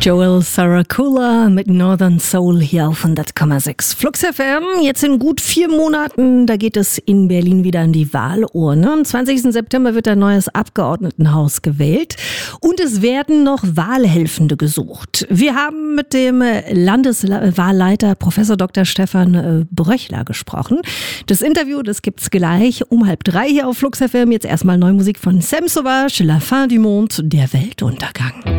Joel Saracula mit Northern Soul hier auf 100,6 Flux FM. Jetzt in gut 4 Monaten, da geht es in Berlin wieder an die Wahlurne. Am 20. September wird ein neues Abgeordnetenhaus gewählt und es werden noch Wahlhelfende gesucht. Wir haben mit dem Landeswahlleiter Professor Dr. Stefan Bröchler gesprochen. Das Interview, das gibt's gleich um 2:30 hier auf Flux FM. Jetzt erstmal neue Musik von Sam Sauvage, La Fin du Monde, der Weltuntergang.